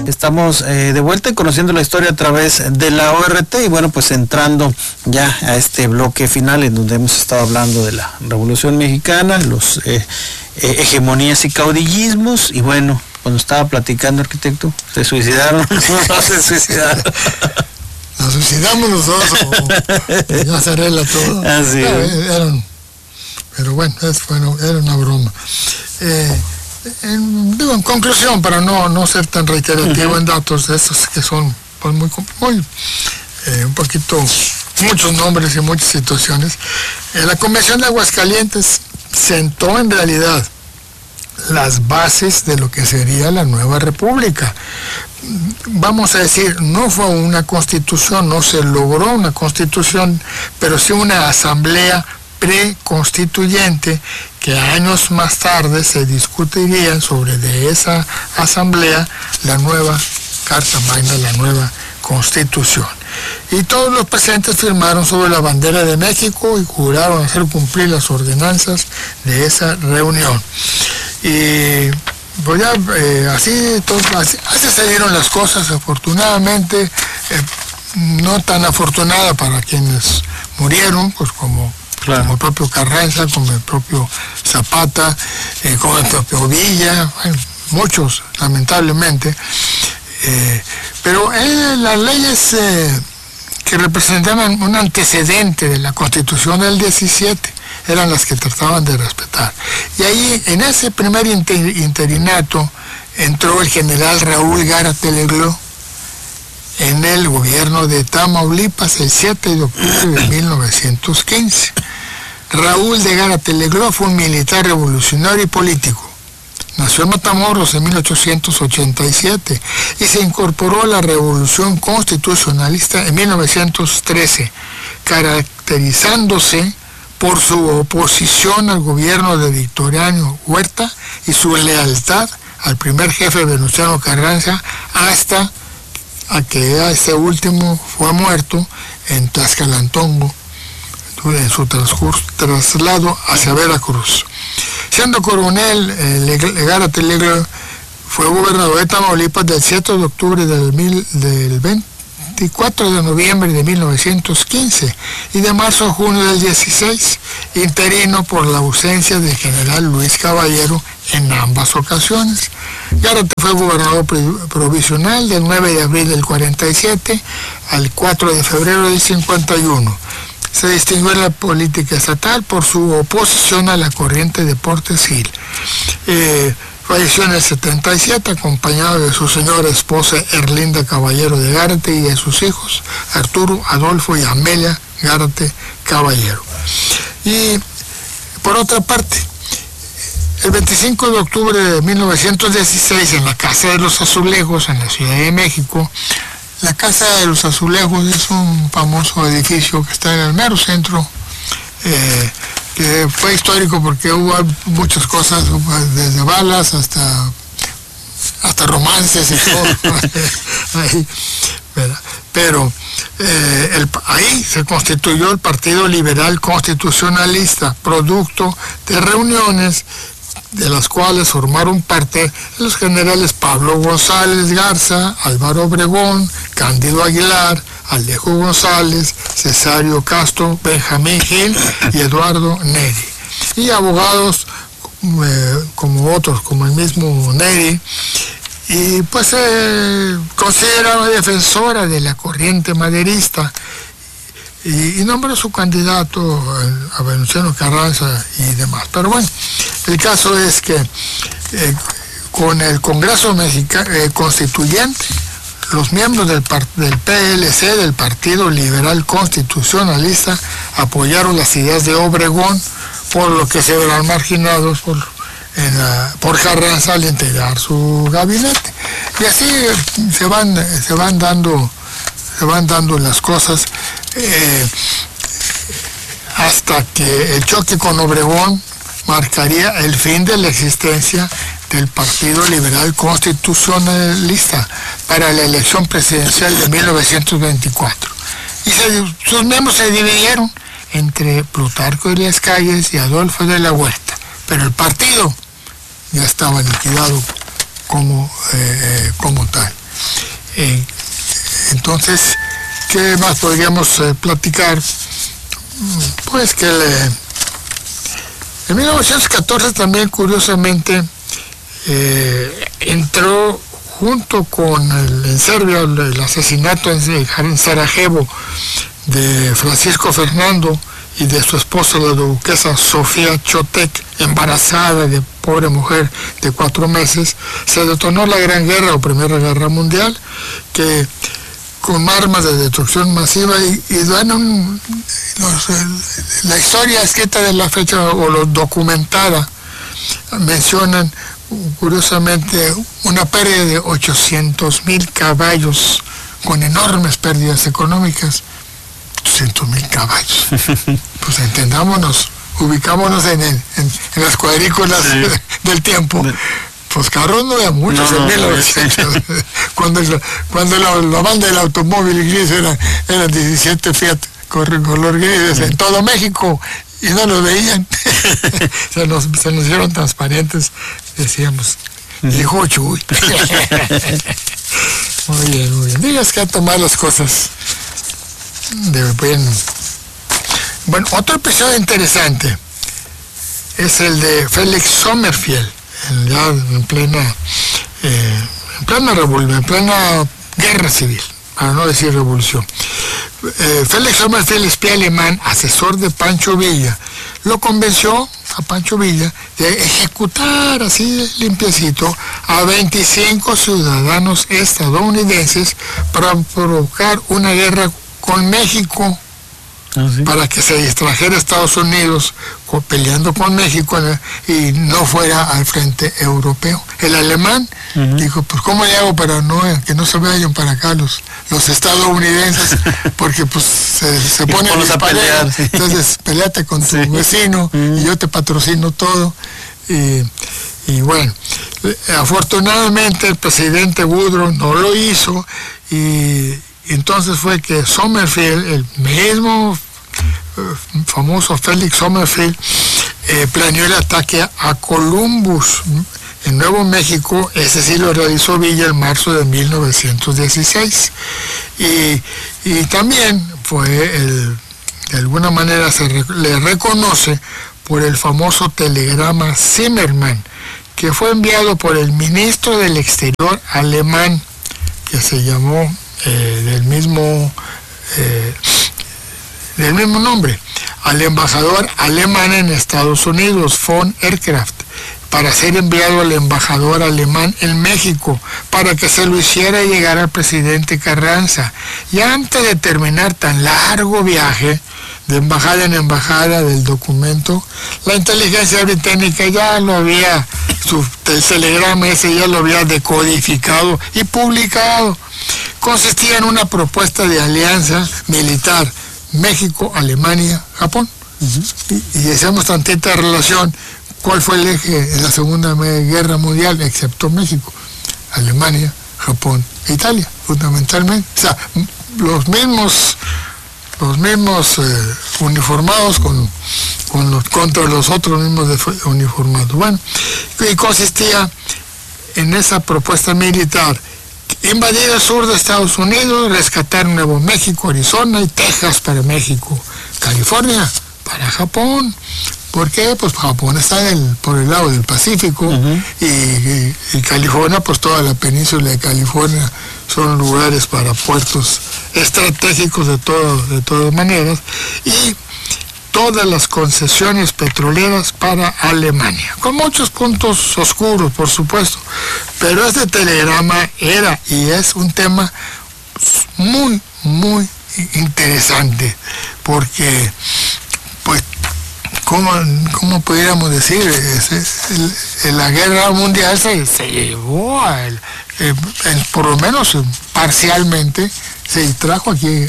Estamos de vuelta y conociendo la historia a través de la ORT y bueno, pues entrando ya a este bloque final en donde hemos estado hablando de la Revolución Mexicana, los hegemonías y caudillismos y bueno, cuando estaba platicando, arquitecto, ¿se suicidaron? No se suicidaron. Nos suicidamos los dos o ya se arregla todo. Así pero bueno, era una broma. En conclusión, para no ser tan reiterativo en datos de estos que son pues, muy un poquito, muchos nombres y muchas situaciones, la Convención de Aguascalientes sentó en realidad las bases de lo que sería la nueva república. Vamos a decir, no fue una constitución, no se logró una constitución, pero sí una asamblea preconstituyente que años más tarde se discutiría sobre de esa asamblea la nueva Carta Magna, la nueva Constitución. Y todos los presentes firmaron sobre la bandera de México y juraron hacer cumplir las ordenanzas de esa reunión. Y pues ya así se dieron las cosas, afortunadamente, no tan afortunada para quienes murieron, pues como el propio Carranza, como el propio Zapata, como el propio Villa, bueno, muchos lamentablemente, pero las leyes que representaban un antecedente de la Constitución del 17 eran las que trataban de respetar. Y ahí, en ese primer interinato, entró el general Raúl Gárate-Legló en el gobierno de Tamaulipas el 7 de octubre de 1915. Raúl de Gárate-Legló fue un militar revolucionario y político. Nació en Matamoros en 1887 y se incorporó a la Revolución Constitucionalista en 1913, caracterizándose por su oposición al gobierno de Victoriano Huerta y su lealtad al primer jefe Venustiano Carranza hasta a que este último fue muerto en Tlaxcalantongo en su traslado hacia Veracruz. Siendo coronel, Gárate-Legló fue gobernador de Tamaulipas del 7 de octubre del 24 de noviembre de 1915 y de marzo a junio del 16, interino por la ausencia del general Luis Caballero en ambas ocasiones. Gárate fue gobernador provisional del 9 de abril del 47 al 4 de febrero del 51. Se distinguió en la política estatal por su oposición a la corriente de Portes Gil. Falleció en el 77 acompañado de su señora esposa Erlinda Caballero de Gárate y de sus hijos Arturo, Adolfo y Amelia Gárate Caballero. Y por otra parte, el 25 de octubre de 1916 en la Casa de los Azulejos en la Ciudad de México, la Casa de los Azulejos es un famoso edificio que está en el mero centro, que fue histórico porque hubo muchas cosas, desde balas hasta romances y todo. Ahí, pero ahí se constituyó el Partido Liberal Constitucionalista, producto de reuniones de las cuales formaron parte los generales Pablo González Garza, Álvaro Obregón, Cándido Aguilar, Alejo González, Cesario Castro, Benjamín Gil y Eduardo Neri. Y abogados como otros, como el mismo Neri, y pues se consideraba defensora de la corriente maderista y nombró su candidato a Venustiano Carranza y demás. Pero bueno, el caso es que con el Congreso Constituyente, los miembros del PLC, del Partido Liberal Constitucionalista, apoyaron las ideas de Obregón, por lo que se verán marginados por Carranza al integrar su gabinete. Y así se van dando las cosas hasta que el choque con Obregón marcaría el fin de la existencia del Partido Liberal Constitucionalista para la elección presidencial de 1924. Y sus miembros se dividieron entre Plutarco Elías Calles y Adolfo de la Huerta, pero el partido ya estaba liquidado como tal. Entonces, ¿qué más podríamos platicar? Pues que en 1914 también, curiosamente, entró junto con en Serbia el asesinato en Sarajevo de Francisco Fernando y de su esposa, la duquesa Sofía Chotek, embarazada de pobre mujer de 4 meses. Se detonó la Gran Guerra o Primera Guerra Mundial, que con armas de destrucción masiva, y bueno, la historia escrita de la fecha o lo documentada mencionan curiosamente una pérdida de 800,000 caballos con enormes pérdidas económicas. 800,000 caballos. Pues entendámonos, ubicámonos en las cuadrículas del tiempo. Pues carros no había muchos en 1900. Cuando la banda del automóvil gris eran 17 Fiat color gris en todo México y no los veían. se nos hicieron transparentes, decíamos, hijo Chuy. Muy bien. Digas que a tomar las cosas de bien. Bueno, otro episodio interesante es el de Félix Sommerfeld, ya en plena guerra civil, para no decir revolución. Félix Sommerfeld, espía alemán, asesor de Pancho Villa, lo convenció a Pancho Villa de ejecutar así limpiecito a 25 ciudadanos estadounidenses para provocar una guerra con México. ¿Sí? Para que se distrajera Estados Unidos peleando con México y no fuera al frente europeo. El alemán dijo, pues ¿cómo le hago para que no se vayan para acá los estadounidenses? Porque pues se ponen a pelear. Sí. Entonces peleate con tu vecino y yo te patrocino todo. Y bueno, afortunadamente el presidente Woodrow no lo hizo, y entonces fue que Sommerfeld, el mismo famoso Félix Sommerfeld, planeó el ataque a Columbus, en Nuevo México. Ese sí lo realizó Villa en marzo de 1916. Y también fue, de alguna manera se le reconoce por el famoso telegrama Zimmermann, que fue enviado por el ministro del Exterior alemán, que se llamó del mismo nombre, al embajador alemán en Estados Unidos, von Erkraft, para ser enviado al embajador alemán en México, para que se lo hiciera llegar al presidente Carranza. Y antes de terminar tan largo viaje, de embajada en embajada del documento, la inteligencia británica ya lo había, el telegrama ese ya lo había decodificado y publicado. Consistía en una propuesta de alianza militar México, Alemania, Japón. Y decíamos tantita relación, ¿cuál fue el eje en la Segunda Guerra Mundial, excepto México? Alemania, Japón e Italia, fundamentalmente. O sea, los mismos uniformados contra los otros mismos uniformados. Bueno, y consistía en esa propuesta militar: invadir el sur de Estados Unidos, rescatar Nuevo México, Arizona y Texas para México, California para Japón. ¿Por qué? Pues Japón está por el lado del Pacífico, y California, pues toda la península de California son lugares para puertos estratégicos de todas maneras, y todas las concesiones petroleras para Alemania, con muchos puntos oscuros, por supuesto, pero este telegrama era y es un tema muy, muy interesante, porque, pues, ¿cómo pudiéramos decir? La guerra mundial se llevó por lo menos parcialmente, se trajo aquí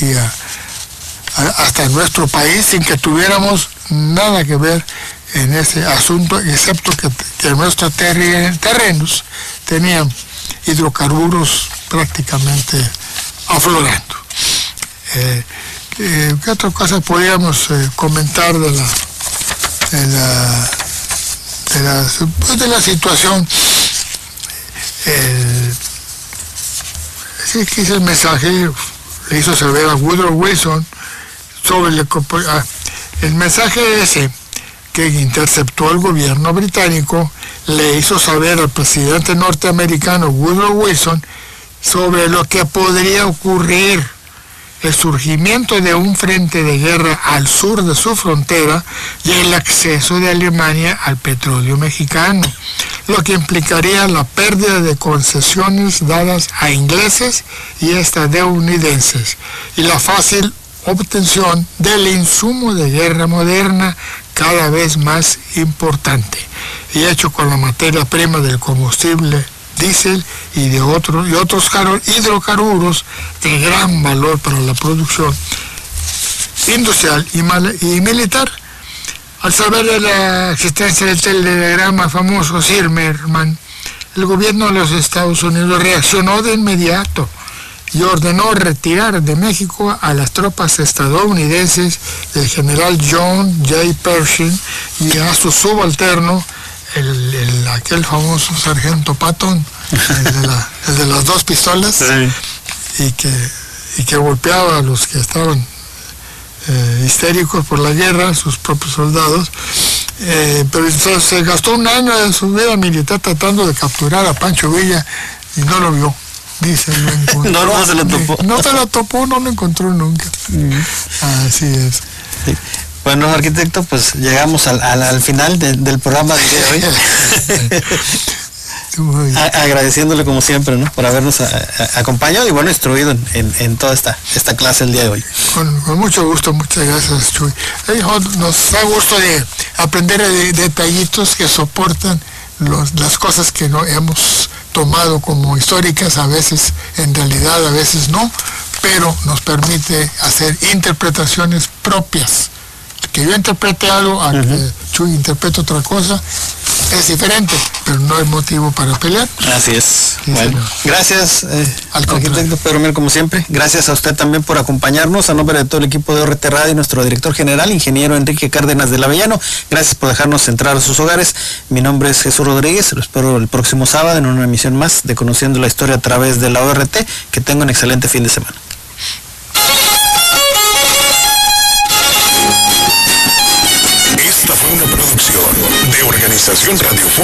hasta nuestro país, sin que tuviéramos nada que ver en ese asunto, excepto que nuestros terrenos tenían hidrocarburos prácticamente aflorando. ¿Qué otra cosa podríamos comentar de la situación? Sí, que el mensaje le hizo saber a Woodrow Wilson sobre el mensaje ese que interceptó el gobierno británico, le hizo saber al presidente norteamericano Woodrow Wilson sobre lo que podría ocurrir, el surgimiento de un frente de guerra al sur de su frontera y el acceso de Alemania al petróleo mexicano, lo que implicaría la pérdida de concesiones dadas a ingleses y estadounidenses y la fácil obtención del insumo de guerra moderna cada vez más importante y hecho con la materia prima del combustible diésel y de otros hidrocarburos de gran valor para la producción industrial y militar. Al saber de la existencia del telegrama famoso Zimmermann, el gobierno de los Estados Unidos reaccionó de inmediato y ordenó retirar de México a las tropas estadounidenses del general John J. Pershing y a su subalterno, aquel famoso sargento Patton, el de las 2 pistolas, sí. y que golpeaba a los que estaban histéricos por la guerra, sus propios soldados, pero se gastó un año de su vida militar tratando de capturar a Pancho Villa y no lo vio. Dice, no encontró. No se lo topó. No se lo topó, no lo encontró nunca. Así es. Sí. Bueno, arquitecto, pues llegamos al final del programa de hoy. Agradeciéndole como siempre, ¿no? Por habernos acompañado y bueno, instruido en toda esta clase el día de hoy. Con mucho gusto, muchas gracias, Chuy. Nos da gusto de aprender de detallitos que soportan las cosas que no hemos tomado como históricas, a veces en realidad, a veces no, pero nos permite hacer interpretaciones propias. Que yo interprete algo, a que Chuy interprete otra cosa, es diferente, pero no hay motivo para pelear. Así es. Sí, bueno, señor. Gracias, arquitecto Pedro Mier, como siempre. Gracias a usted también por acompañarnos. A nombre de todo el equipo de ORT Radio y nuestro director general, ingeniero Enrique Cárdenas del Avellano, gracias por dejarnos entrar a sus hogares. Mi nombre es Jesús Rodríguez. Lo espero el próximo sábado en una emisión más de Conociendo la Historia a través de la ORT. Que tenga un excelente fin de semana. Esta fue una producción de Organización Radio